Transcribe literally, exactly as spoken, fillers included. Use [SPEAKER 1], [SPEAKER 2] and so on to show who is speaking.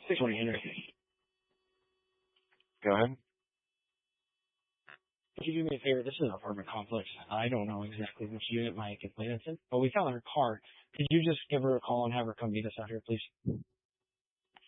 [SPEAKER 1] six twenty Henry.
[SPEAKER 2] Go ahead.
[SPEAKER 1] Could you do me a favor? This is an apartment complex. I don't know exactly which unit my complainant's in, but we found her car. Could you just give her a call and have her come meet us out here, please?